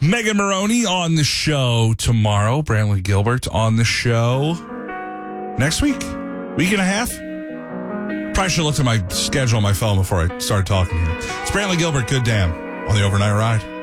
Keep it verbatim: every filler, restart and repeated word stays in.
Megan Maroney on the show tomorrow. Brantley Gilbert on the show next week. Week and a half. Probably should have looked at my schedule on my phone before I started talking here. It's Brantley Gilbert, Good Damn, on the Overnight Ride.